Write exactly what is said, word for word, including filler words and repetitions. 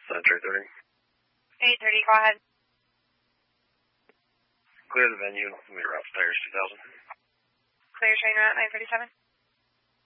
Center thirty. eight thirty, go ahead. Clear the venue. Meter route Stairs two thousand. Clear train route nine thirty-seven.